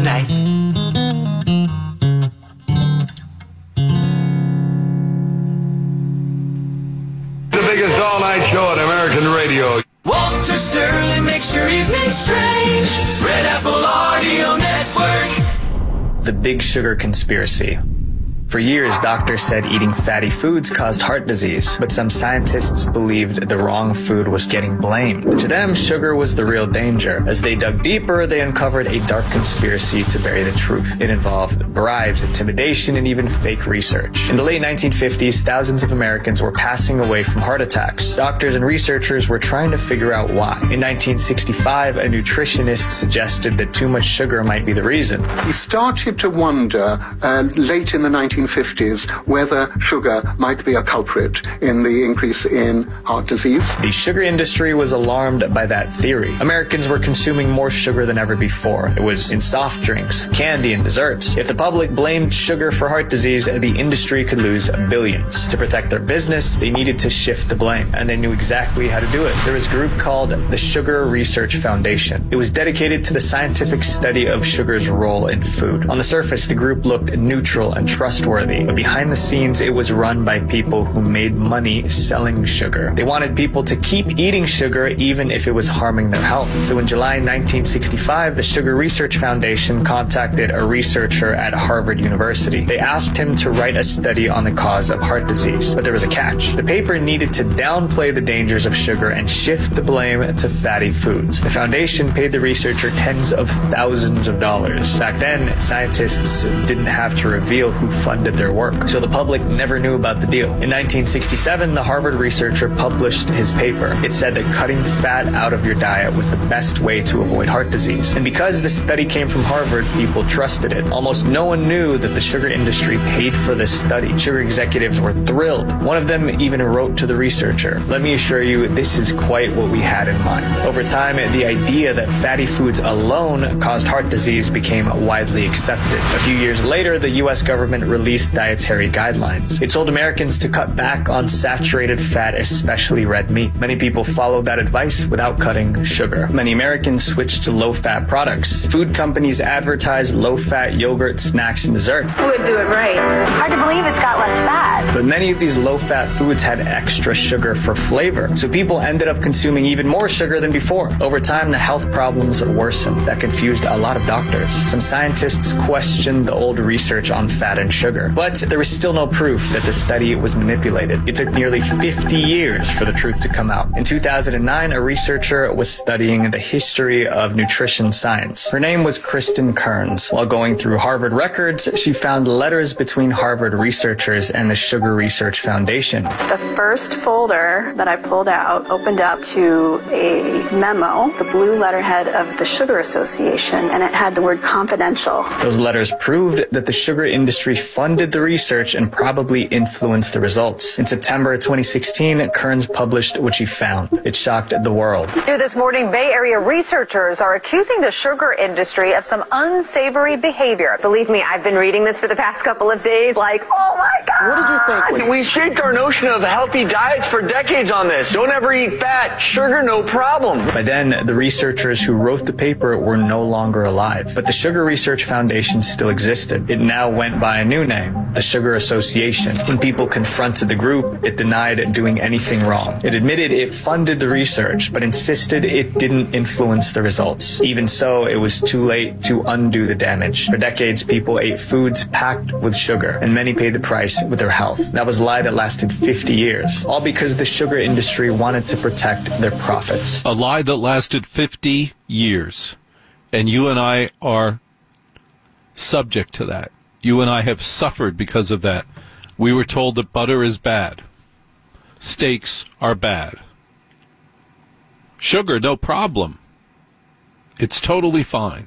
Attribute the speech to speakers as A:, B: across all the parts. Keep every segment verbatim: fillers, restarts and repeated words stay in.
A: night.
B: The biggest all-night show on American radio.
A: Walter Sterling makes your evening strange. Red Apple Audio Network.
C: The Big Sugar Conspiracy. For years, doctors said eating fatty foods caused heart disease, but some scientists believed the wrong food was getting blamed. To them, sugar was the real danger. As they dug deeper, they uncovered a dark conspiracy to bury the truth. It involved bribes, intimidation, and even fake research. In the late nineteen fifties, thousands of Americans were passing away from heart attacks. Doctors and researchers were trying to figure out why. In nineteen sixty-five, a nutritionist suggested that too much sugar might be the reason.
D: He started to wonder uh, late in the nineteen fifties whether sugar might be a culprit in the increase in heart disease.
C: The sugar industry was alarmed by that theory. Americans were consuming more sugar than ever before. It was in soft drinks, candy, and desserts. If the public blamed sugar for heart disease, the industry could lose billions. To protect their business, they needed to shift the blame, and they knew exactly how to do it. There was a group called the Sugar Research Foundation. It was dedicated to the scientific study of sugar's role in food. On the surface, the group looked neutral and trustworthy. But behind the scenes, it was run by people who made money selling sugar. They wanted people to keep eating sugar even if it was harming their health. So in July nineteen sixty-five, the Sugar Research Foundation contacted a researcher at Harvard University. They asked him to write a study on the cause of heart disease. But there was a catch. The paper needed to downplay the dangers of sugar and shift the blame to fatty foods. The foundation paid the researcher tens of thousands of dollars. Back then, scientists didn't have to reveal who funded their work, so the public never knew about the deal. In nineteen sixty-seven, the Harvard researcher published his paper. It said that cutting fat out of your diet was the best way to avoid heart disease. And because the study came from Harvard, people trusted it. Almost no one knew that the sugar industry paid for this study. Sugar executives were thrilled. One of them even wrote to the researcher, "Let me assure you, this is quite what we had in mind." Over time, the idea that fatty foods alone caused heart disease became widely accepted. A few years later, the U S government released dietary guidelines. It told Americans to cut back on saturated fat, especially red meat. Many people followed that advice without cutting sugar. Many Americans switched to low-fat products. Food companies advertised low-fat yogurt, snacks, and dessert.
E: Who would do it right? Hard to believe it's got less fat.
C: But many of these low-fat foods had extra sugar for flavor, so people ended up consuming even more sugar than before. Over time, the health problems worsened. That confused a lot of doctors. Some scientists questioned the old research on fat and sugar. But there was still no proof that the study was manipulated. It took nearly fifty years for the truth to come out. In two thousand nine, a researcher was studying the history of nutrition science. Her name was Kristen Kearns. While going through Harvard records, she found letters between Harvard researchers and the Sugar Research Foundation.
E: The first folder that I pulled out opened up to a memo, the blue letterhead of the Sugar Association, and it had the word confidential.
C: Those letters proved that the sugar industry funded the research and probably influenced the results. In September twenty sixteen, Kearns published what she found. It shocked the world.
F: New this morning, Bay Area researchers are accusing the sugar industry of some unsavory behavior. Believe me, I've been reading this for the past couple of days like, oh my God.
G: What did you think? We shaped our notion of healthy diets for decades on this. Don't ever eat fat. Sugar, no problem.
C: By then, the researchers who wrote the paper were no longer alive. But the Sugar Research Foundation still existed. It now went by a new name, the Sugar Association. When people confronted the group, it denied doing anything wrong. It admitted it funded the research, but insisted it didn't influence the results. Even so, it was too late to undo the damage. For decades, people ate foods packed with sugar, and many paid the price with their health. That was a lie that lasted fifty years, all because the sugar industry wanted to protect their profits.
H: A lie that lasted fifty years. And you and I are subject to that. You and I have suffered because of that. We were told that butter is bad. Steaks are bad. Sugar, no problem. It's totally fine.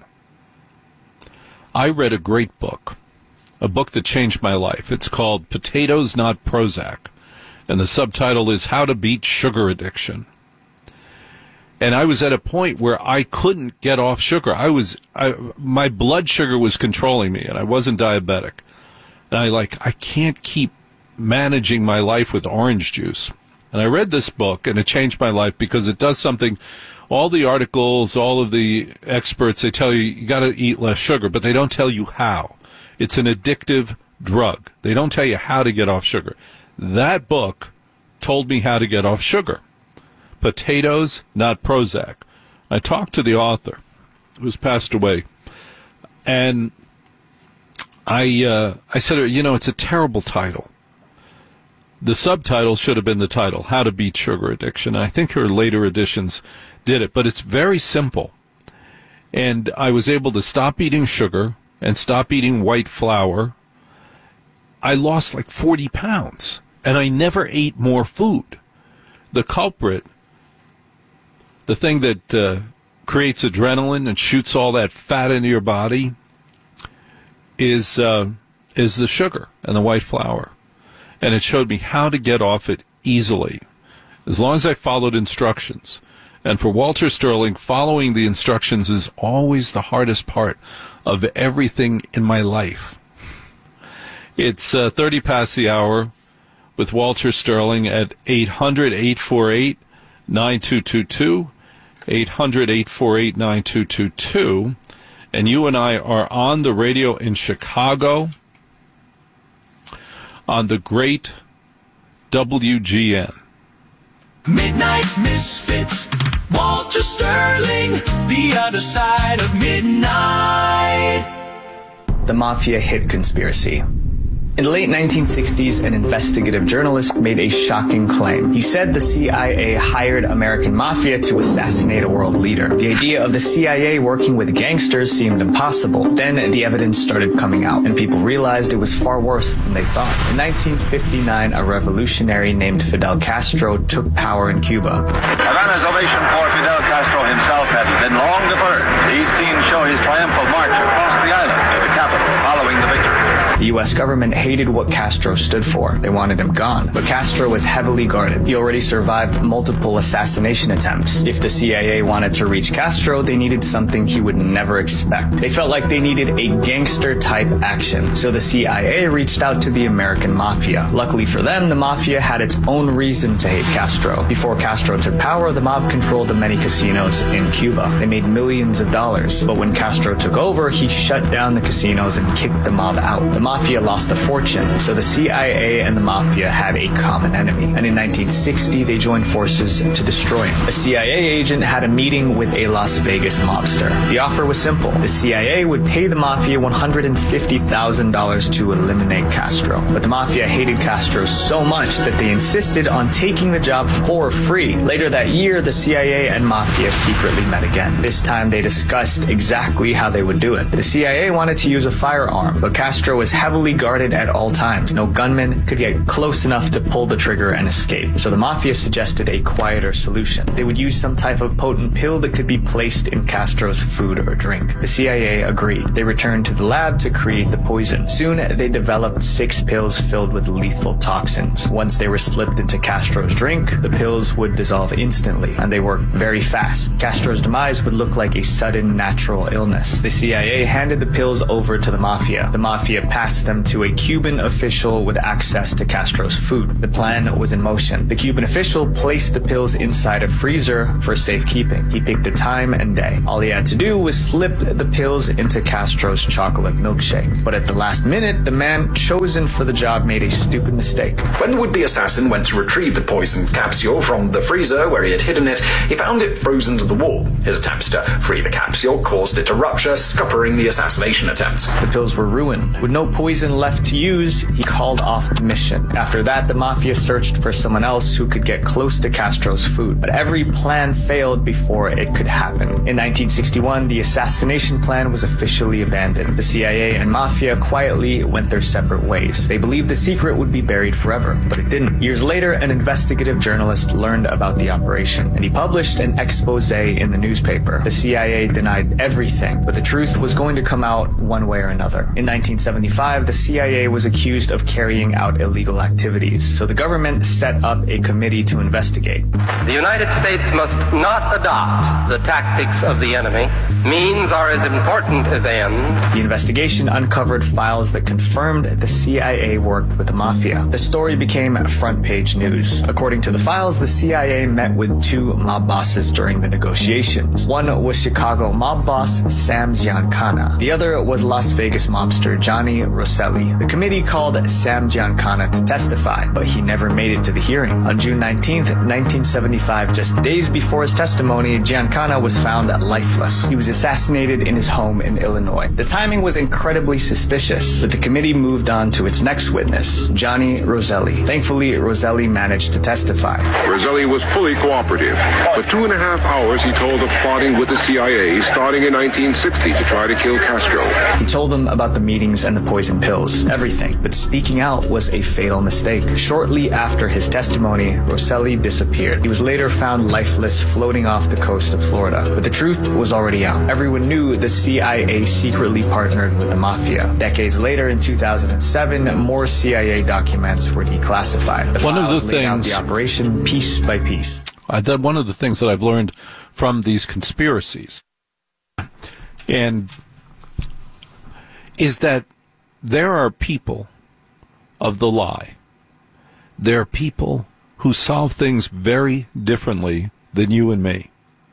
H: I read a great book, a book that changed my life. It's called Potatoes, Not Prozac, and the subtitle is How to Beat Sugar Addiction. And I was at a point where I couldn't get off sugar. I was, I, my blood sugar was controlling me, and I wasn't diabetic. And I like, I can't keep managing my life with orange juice. And I read this book, and it changed my life because it does something. All the articles, all of the experts, they tell you you got to eat less sugar, but they don't tell you how. It's an addictive drug. They don't tell you how to get off sugar. That book told me how to get off sugar. Potatoes, Not Prozac. I talked to the author, who's passed away, and I uh, I said, you know, it's a terrible title. The subtitle should have been the title, How to Beat Sugar Addiction. I think her later editions did it, but it's very simple. And I was able to stop eating sugar and stop eating white flour. I lost like forty pounds, and I never ate more food. The culprit, the thing that uh, creates adrenaline and shoots all that fat into your body, is uh, is the sugar and the white flour. And it showed me how to get off it easily, as long as I followed instructions. And for Walter Sterling, following the instructions is always the hardest part of everything in my life. It's uh, thirty past the hour with Walter Sterling at eight hundred, eight four eight, nine two two two, eight hundred, eight four eight, nine two two two. And you and I are on the radio in Chicago on the great W G N.
A: Midnight Misfits, Walter Sterling, the other side of midnight.
C: The Mafia hit conspiracy. In the late nineteen sixties, an investigative journalist made a shocking claim. He said the C I A hired American Mafia to assassinate a world leader. The idea of the C I A working with gangsters seemed impossible. Then the evidence started coming out, and people realized it was far worse than they thought. In nineteen fifty-nine, a revolutionary named Fidel Castro took power in Cuba.
I: Havana's ovation for Fidel Castro himself had been long deferred. These scenes show his triumphal march across the island to the capital following the victory.
C: The U S government hated what Castro stood for. They wanted him gone. But Castro was heavily guarded. He already survived multiple assassination attempts. If the C I A wanted to reach Castro, they needed something he would never expect. They felt like they needed a gangster-type action. So the C I A reached out to the American Mafia. Luckily for them, the Mafia had its own reason to hate Castro. Before Castro took power, the mob controlled the many casinos in Cuba. They made millions of dollars. But when Castro took over, he shut down the casinos and kicked the mob out. The Mafia lost a fortune, so the C I A and the Mafia had a common enemy. And in nineteen sixty, they joined forces to destroy him. A C I A agent had a meeting with a Las Vegas mobster. The offer was simple. The C I A would pay the Mafia one hundred fifty thousand dollars to eliminate Castro. But the Mafia hated Castro so much that they insisted on taking the job for free. Later that year, the C I A and Mafia secretly met again. This time, they discussed exactly how they would do it. The C I A wanted to use a firearm, but Castro was heavily guarded at all times. No gunman could get close enough to pull the trigger and escape. So the Mafia suggested a quieter solution. They would use some type of potent pill that could be placed in Castro's food or drink. The C I A agreed. They returned to the lab to create the poison. Soon, they developed six pills filled with lethal toxins. Once they were slipped into Castro's drink, the pills would dissolve instantly, and they worked very fast. Castro's demise would look like a sudden natural illness. The C I A handed the pills over to the Mafia. The Mafia passed them to a Cuban official with access to Castro's food. The plan was in motion. The Cuban official placed the pills inside a freezer for safekeeping. He picked a time and day. All he had to do was slip the pills into Castro's chocolate milkshake. But at the last minute, the man chosen for the job made a stupid mistake.
J: When the would-be assassin went to retrieve the poisoned capsule from the freezer where he had hidden it, he found it frozen to the wall. His attempts to free the capsule caused it to rupture, scuppering the assassination attempt.
C: The pills were ruined. With no poison left to use, he called off the mission. After that, the Mafia searched for someone else who could get close to Castro's food. But every plan failed before it could happen. In nineteen sixty-one, the assassination plan was officially abandoned. The C I A and Mafia quietly went their separate ways. They believed the secret would be buried forever, but it didn't. Years later, an investigative journalist learned about the operation, and he published an expose in the newspaper. The C I A denied everything, but the truth was going to come out one way or another. In nineteen seventy-five, the C I A was accused of carrying out illegal activities, so the government set up a committee to investigate.
K: The United States must not adopt the tactics of the enemy. Means are as important as ends.
C: The investigation uncovered files that confirmed the C I A worked with the mafia. The story became front-page news. According to the files, the C I A met with two mob bosses during the negotiations. One was Chicago mob boss Sam Giancana. The other was Las Vegas mobster Johnny Rosselli. The committee called Sam Giancana to testify, but he never made it to the hearing. On June nineteenth, nineteen seventy-five, just days before his testimony, Giancana was found lifeless. He was assassinated in his home in Illinois. The timing was incredibly suspicious, but the committee moved on to its next witness, Johnny Rosselli. Thankfully, Rosselli managed to testify.
L: Rosselli was fully cooperative. For two and a half hours, he told of plotting with the C I A starting in nineteen sixty to try to kill Castro.
C: He told them about the meetings and the poison pills, everything. But speaking out was a fatal mistake. Shortly after his testimony, Rosselli disappeared. He was later found lifeless floating off the coast of Florida. But the truth was already out. Everyone knew the C I A secretly partnered with the mafia. Decades later, in two thousand seven, more C I A documents were declassified. The
H: One of the
C: files laid out
H: things,
C: the operation piece by piece.
H: Uh, that one of the things that I've learned from these conspiracies, and is that there are people of the lie. There are people who solve things very differently than you and me.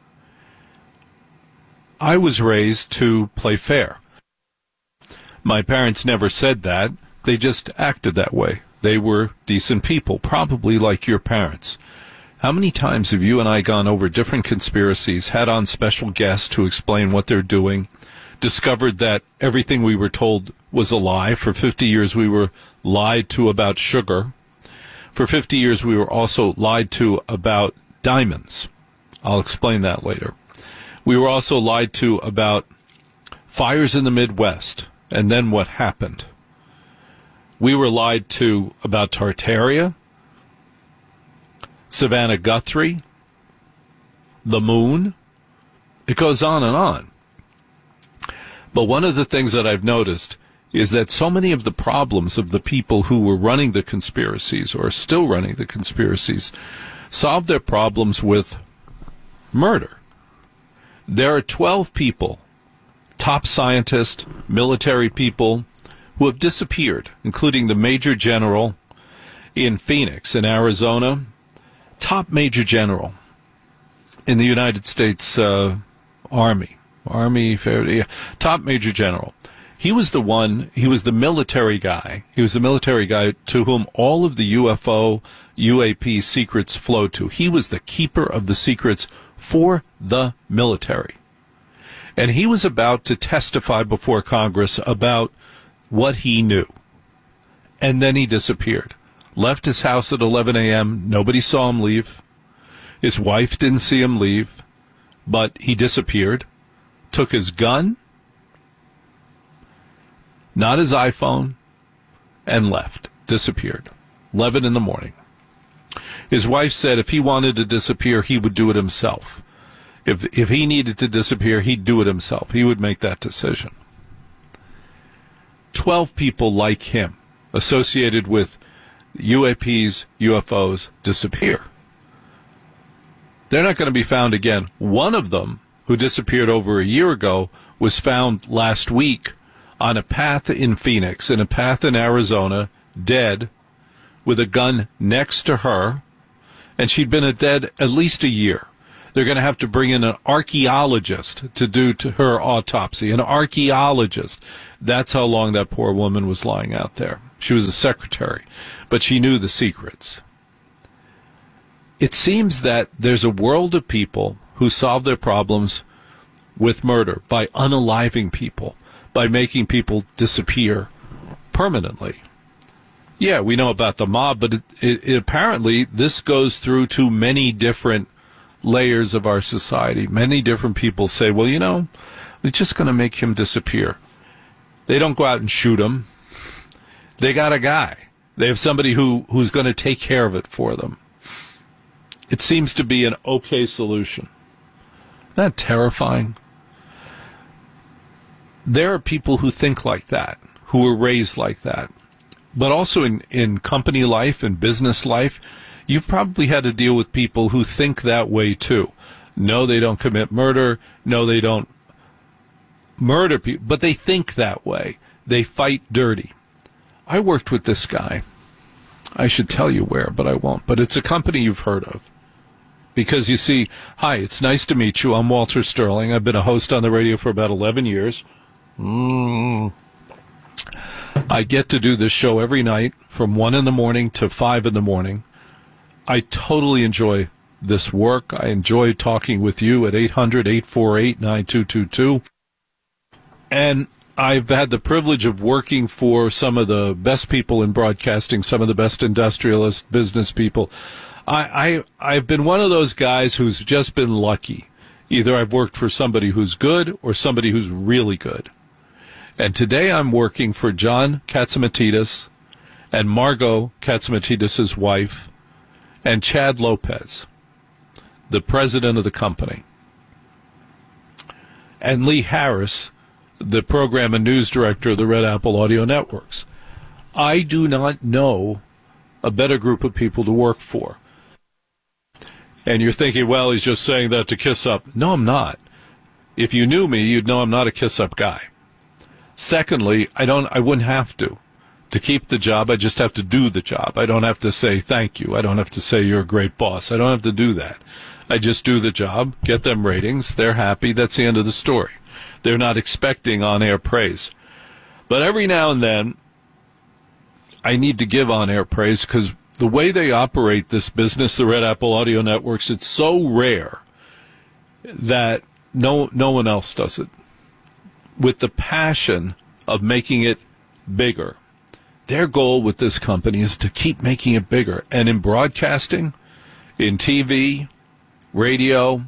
H: I was raised to play fair. My parents never said that. They just acted that way. They were decent people, probably like your parents. How many times have you and I gone over different conspiracies, had on special guests to explain what they're doing, discovered that everything we were told was a lie? For fifty years we were lied to about sugar. For fifty years we were also lied to about diamonds. I'll explain that later. We were also lied to about fires in the Midwest, and then what happened. We were lied to about Tartaria, Savannah Guthrie, the moon. It goes on and on. But one of the things that I've noticed is that so many of the problems of the people who were running the conspiracies, or still running the conspiracies, solve their problems with murder. There are twelve people, top scientists, military people, who have disappeared, including the Major General in Phoenix, in Arizona, top Major General in the United States uh, Army, Army, yeah, top Major General. He was the one, he was the military guy, he was the military guy to whom all of the U F O, U A P secrets flowed to. He was the keeper of the secrets for the military. And he was about to testify before Congress about what he knew. And then he disappeared. Left his house at eleven a.m. Nobody saw him leave. His wife didn't see him leave, but he disappeared. Took his gun, not his iPhone, and left. Disappeared. eleven in the morning. His wife said if he wanted to disappear, he would do it himself. If if he needed to disappear, he'd do it himself. He would make that decision. Twelve people like him, associated with U A Ps, U F Os, disappear. They're not going to be found again. One of them, who disappeared over a year ago, was found last week on a path in Phoenix, in a path in Arizona, dead, with a gun next to her, and she'd been dead at least a year. They're going to have to bring in an archaeologist to do to her autopsy. An archaeologist. That's how long that poor woman was lying out there. She was a secretary, but she knew the secrets. It seems that there's a world of people who solve their problems with murder, by unaliving people, by making people disappear permanently. Yeah, we know about the mob, but it, it, it, apparently this goes through to many different layers of our society. Many different people say, well, you know, they're just going to make him disappear. They don't go out and shoot him. They got a guy. They have somebody who, who's going to take care of it for them. It seems to be an okay solution. Isn't that terrifying? There are people who think like that, who were raised like that. But also in, in company life and business life, you've probably had to deal with people who think that way too. No, they don't commit murder. No, they don't murder people, but they think that way. They fight dirty. I worked with this guy. I should tell you where, but I won't. But it's a company you've heard of. Because you see, hi, it's nice to meet you. I'm Walter Sterling. I've been a host on the radio for about eleven years. Mm. I get to do this show every night from one in the morning to five in the morning. I totally enjoy this work. I enjoy talking with you at eight hundred, eight four eight, nine two two two. And I've had the privilege of working for some of the best people in broadcasting, some of the best industrialist business people. I, I, I've been one of those guys who's just been lucky. Either I've worked for somebody who's good or somebody who's really good. And today I'm working for John Catsimatidis and Margot Catsimatidis' wife and Chad Lopez, the president of the company, and Lee Harris, the program and news director of the Red Apple Audio Networks. I do not know a better group of people to work for. And you're thinking, well, he's just saying that to kiss up. No, I'm not. If you knew me, you'd know I'm not a kiss-up guy. Secondly, I don't. I wouldn't have to. To keep the job, I just have to do the job. I don't have to say thank you. I don't have to say you're a great boss. I don't have to do that. I just do the job, get them ratings, they're happy, that's the end of the story. They're not expecting on-air praise. But every now and then, I need to give on-air praise because the way they operate this business, the Red Apple Audio Networks, it's so rare that no no one else does it. With the passion of making it bigger. Their goal with this company is to keep making it bigger. And in broadcasting, in T V, radio,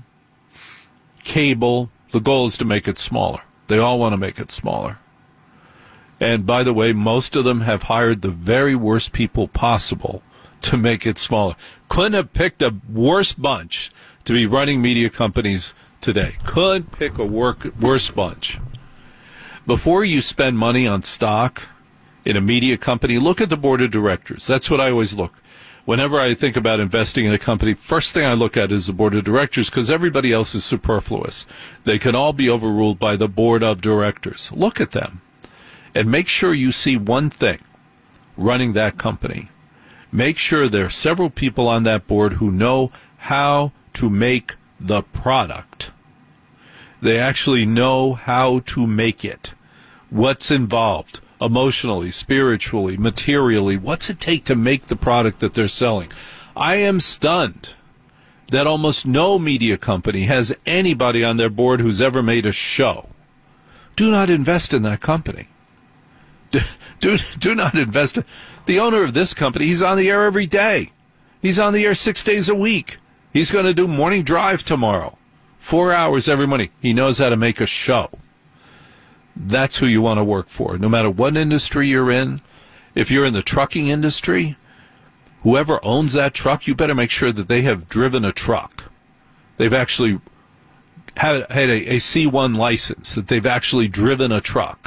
H: cable, the goal is to make it smaller. They all want to make it smaller. And by the way, most of them have hired the very worst people possible to make it smaller. Couldn't have picked a worse bunch to be running media companies today. Couldn't pick a work, worse bunch. Before you spend money on stock in a media company, look at the board of directors. That's what I always look. Whenever I think about investing in a company, first thing I look at is the board of directors because everybody else is superfluous. They can all be overruled by the board of directors. Look at them and make sure you see one thing running that company. Make sure there are several people on that board who know how to make the product. They actually know how to make it. What's involved emotionally, spiritually, materially? What's it take to make the product that they're selling? I am stunned that almost no media company has anybody on their board who's ever made a show. Do not invest in that company. Do, do, do not invest. The owner of this company, he's on the air every day. He's on the air six days a week. He's going to do morning drive tomorrow. Four hours every morning. He knows how to make a show. That's who you want to work for. No matter what industry you're in, if you're in the trucking industry, whoever owns that truck, you better make sure that they have driven a truck. They've actually had, had a, a C one license, that they've actually driven a truck.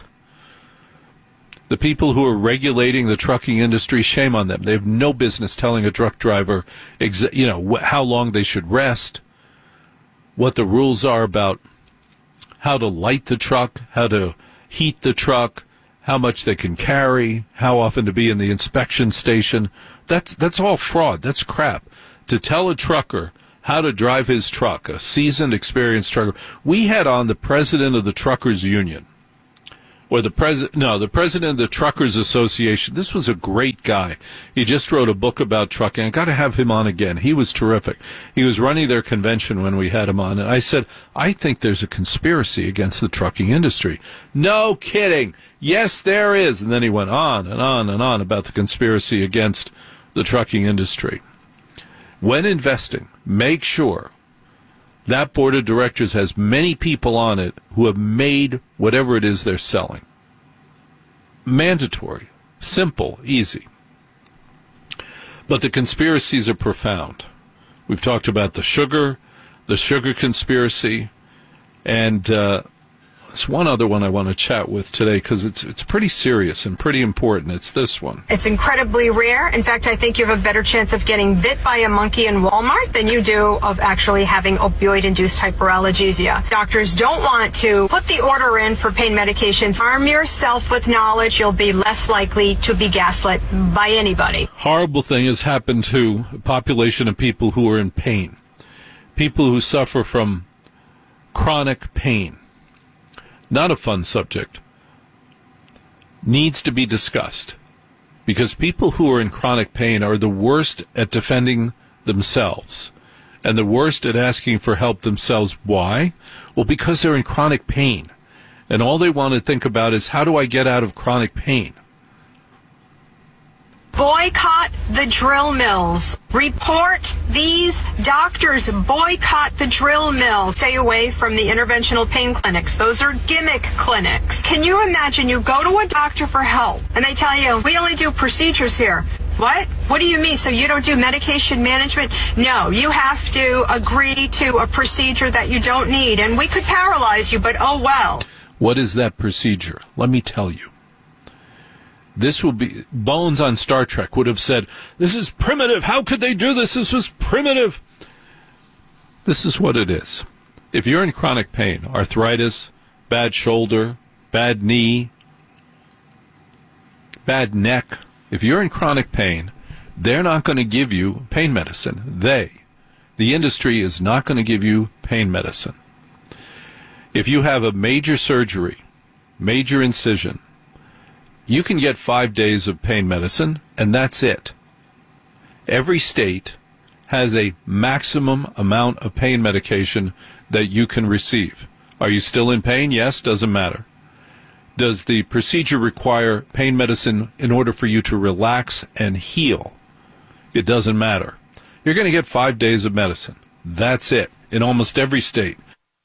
H: The people who are regulating the trucking industry, shame on them. They have no business telling a truck driver, exa- you know, wh- how long they should rest, what the rules are about how to light the truck, how to heat the truck, how much they can carry, how often to be in the inspection station. That's that's all fraud. That's crap. To tell a trucker how to drive his truck, a seasoned, experienced trucker. We had on the president of the Truckers Union, or the president, no, the president of the Truckers Association. This was a great guy. He just wrote a book about trucking. I got to have him on again. He was terrific. He was running their convention when we had him on, and I said, I think there's a conspiracy against the trucking industry. No kidding. Yes, there is. And then he went on and on and on about the conspiracy against the trucking industry. When investing, make sure that board of directors has many people on it who have made whatever it is they're selling. Mandatory, simple, easy. But the conspiracies are profound. We've talked about the sugar, the sugar conspiracy, and uh, There's one other one I want to chat with today because it's it's pretty serious and pretty important. It's this one.
M: It's incredibly rare. In fact, I think you have a better chance of getting bit by a monkey in Walmart than you do of actually having opioid-induced hyperalgesia. Doctors don't want to put the order in for pain medications. Arm yourself with knowledge. You'll be less likely to be gaslit by anybody.
H: Horrible thing has happened to a population of people who are in pain. People who suffer from chronic pain. Not a fun subject. Needs to be discussed. Because people who are in chronic pain are the worst at defending themselves. And the worst at asking for help themselves. Why? Well, because they're in chronic pain. And all they want to think about is, how do I get out of chronic pain?
M: Boycott the drill mills. Report these doctors. Boycott the drill mill. Stay away from the interventional pain clinics. Those are gimmick clinics. Can you imagine you go to a doctor for help and they tell you, we only do procedures here. What? What do you mean? So you don't do medication management? No, you have to agree to a procedure that you don't need, and we could paralyze you, but oh well.
H: What is that procedure? Let me tell you. This will be, Bones on Star Trek would have said, this is primitive. How could they do this? This was primitive. This is what it is. If you're in chronic pain, arthritis, bad shoulder, bad knee, bad neck, if you're in chronic pain, they're not going to give you pain medicine. They, the industry, is not going to give you pain medicine. If you have a major surgery, major incision, you can get five days of pain medicine, and that's it. Every state has a maximum amount of pain medication that you can receive. Are you still in pain? Yes, doesn't matter. Does the procedure require pain medicine in order for you to relax and heal? It doesn't matter. You're going to get five days of medicine. That's it, in almost every state.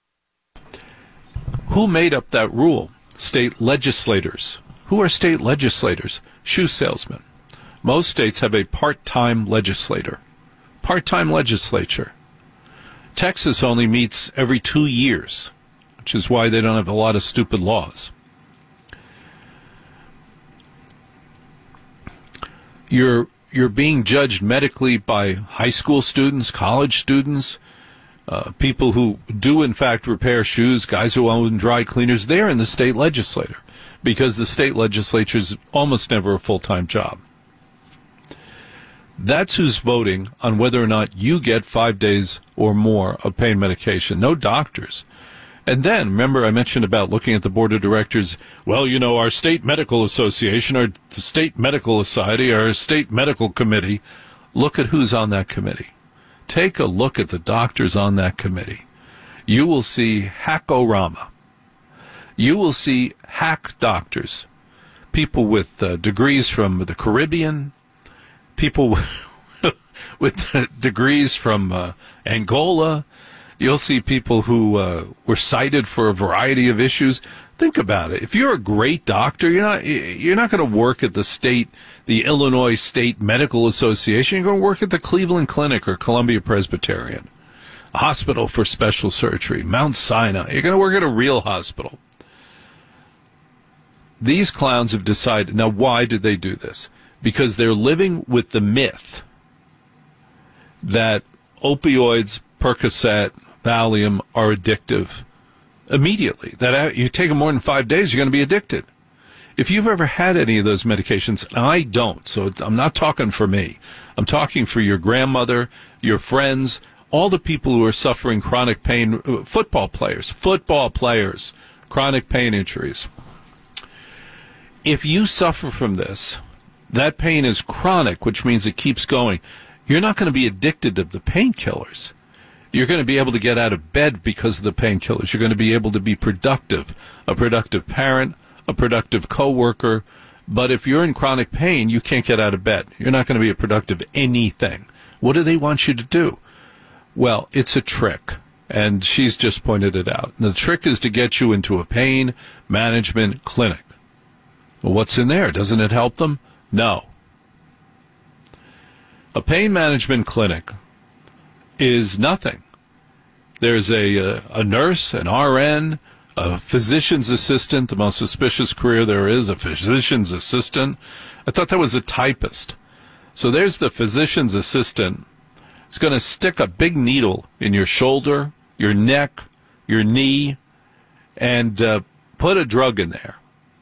H: Who made up that rule? State legislators. Who are state legislators? Shoe salesmen. Most states have a part-time legislator. Part-time legislature. Texas only meets every two years, which is why they don't have a lot of stupid laws. You're, you're being judged medically by high school students, college students, uh, people who do, in fact, repair shoes, guys who own dry cleaners. They're in the state legislature, because the state legislature is almost never a full-time job. That's who's voting on whether or not you get five days or more of pain medication. No doctors. And then, remember I mentioned about looking at the board of directors. Well, you know, our state medical association, our the state medical society, our state medical committee. Look at who's on that committee. Take a look at the doctors on that committee. You will see hackorama. You will see hack doctors, people with uh, degrees from the Caribbean, people with uh, degrees from uh, Angola. You'll see people who uh, were cited for a variety of issues. Think about it. If you're a great doctor, you're not you're not going to work at the state, the Illinois State Medical Association. You're going to work at the Cleveland Clinic or Columbia Presbyterian, a hospital for special surgery, Mount Sinai. You're going to work at a real hospital. These clowns have decided. Now, why did they do this? Because they're living with the myth that opioids, Percocet, Valium are addictive immediately. That you take them more than five days, you're going to be addicted. If you've ever had any of those medications, and I don't, so I'm not talking for me. I'm talking for your grandmother, your friends, all the people who are suffering chronic pain, football players, football players, chronic pain injuries. If you suffer from this, that pain is chronic, which means it keeps going. You're not going to be addicted to the painkillers. You're going to be able to get out of bed because of the painkillers. You're going to be able to be productive, a productive parent, a productive coworker. But if you're in chronic pain, you can't get out of bed. You're not going to be a productive anything. What do they want you to do? Well, it's a trick, and she's just pointed it out. And the trick is to get you into a pain management clinic. Well, what's in there? Doesn't it help them? No. A pain management clinic is nothing. There's a, a, a nurse, an R N, A physician's assistant, the most suspicious career there is, a physician's assistant. I thought that was a typist. So there's the physician's assistant. It's going to stick a big needle in your shoulder, your neck, your knee, and uh, put a drug in there.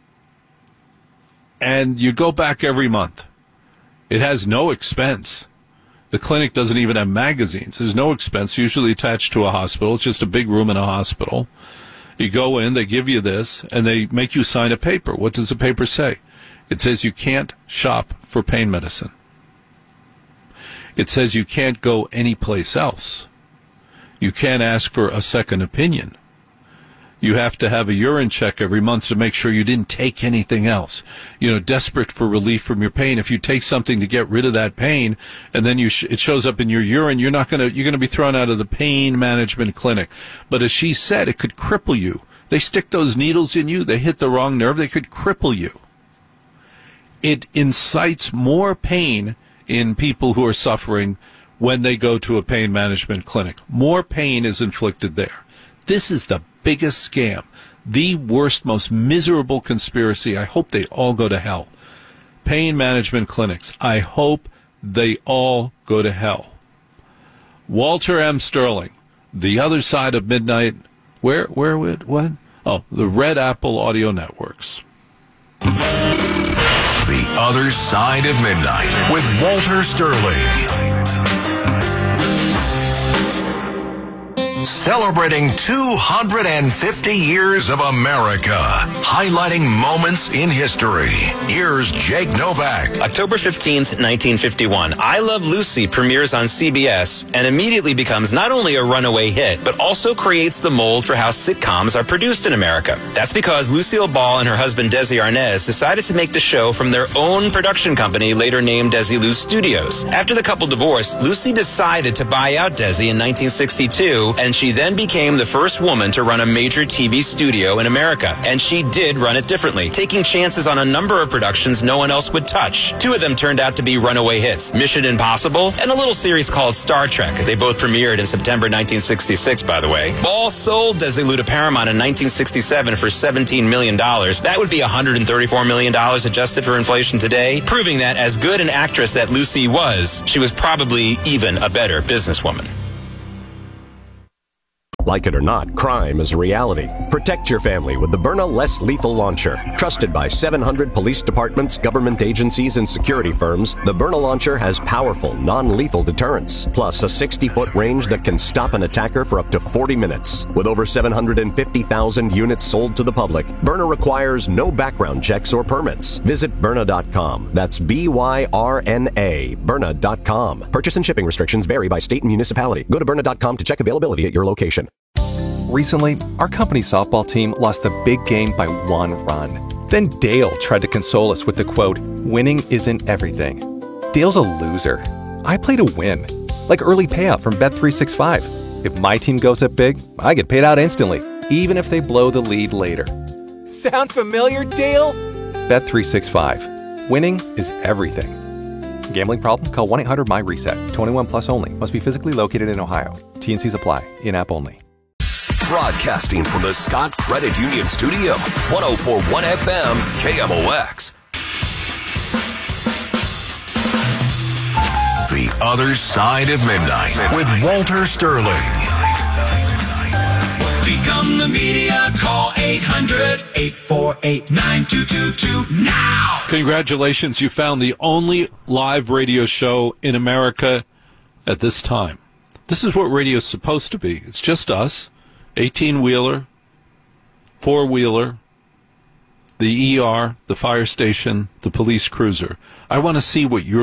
H: And you go back every month. It has no expense. The clinic doesn't even have magazines. There's no expense, usually attached to a hospital. It's just a big room in a hospital. You go in, they give you this, and they make you sign a paper. What does the paper say? It says you can't shop for pain medicine. It says you can't go anyplace else. You can't ask for a second opinion. You have to have a urine check every month to make sure you didn't take anything else. You know, desperate for relief from your pain. If you take something to get rid of that pain, and then you sh- it shows up in your urine, you're not gonna you're gonna be thrown out of the pain management clinic. But as she said, it could cripple you. They stick those needles in you. They hit the wrong nerve. They could cripple you. It incites more pain in people who are suffering when they go to a pain management clinic. More pain is inflicted there. This is the biggest scam, the worst, most miserable conspiracy. I hope they all go to hell. Pain management clinics, I hope they all go to hell. Walter M. Sterling, The Other Side of Midnight. Where, where, would, what? Oh, the Red Apple Audio Networks.
N: The Other Side of Midnight with Walter Sterling. Celebrating two hundred fifty years of America, highlighting moments in history. Here's Jake Novak.
O: October fifteenth, nineteen fifty-one, I Love Lucy premieres on C B S and immediately becomes not only a runaway hit, but also creates the mold for how sitcoms are produced in America. That's because Lucille Ball and her husband Desi Arnaz decided to make the show from their own production company, later named Desilu Studios. After the couple divorced, Lucy decided to buy out Desi in nineteen sixty-two, and she then became the first woman to run a major T V studio in America. And she did run it differently, taking chances on a number of productions no one else would touch. Two of them turned out to be runaway hits, Mission Impossible and a little series called Star Trek. They both premiered in September nineteen sixty-six, by the way. Ball sold Desilu to Paramount in nineteen sixty-seven for seventeen million dollars. That would be one hundred thirty-four million dollars adjusted for inflation today, proving that as good an actress that Lucy was, she was probably even a better businesswoman.
P: Like it or not, crime is a reality. Protect your family with the Byrna Less Lethal Launcher. Trusted by seven hundred police departments, government agencies, and security firms, the Byrna Launcher has powerful, non-lethal deterrence, plus a sixty-foot range that can stop an attacker for up to forty minutes. With over seven hundred fifty thousand units sold to the public, Byrna requires no background checks or permits. Visit Byrna dot com. That's B Y R N A, Byrna dot com. Purchase and shipping restrictions vary by state and municipality. Go to Byrna dot com to check availability at your location.
Q: Recently, our company softball team lost a big game by one run. Then Dale tried to console us with the quote, "Winning isn't everything." Dale's a loser. I play to win. Like early payout from Bet three sixty-five. If my team goes up big, I get paid out instantly, even if they blow the lead later. Sound familiar, Dale? Bet three sixty-five. Winning is everything. Gambling problem? Call one eight hundred M Y reset. twenty-one plus only. Must be physically located in Ohio. T and Cs apply. In-app only.
N: Broadcasting from the Scott Credit Union Studio, one oh four point one F M, K M O X. The Other Side of Midnight with Walter Sterling.
A: Become the media. Call eight hundred, eight four eight, nine two two two now.
H: Congratulations, you found the only live radio show in America at this time. This is what radio's supposed to be. It's just us. eighteen-wheeler, four-wheeler, the E R, the fire station, the police cruiser. I want to see what you're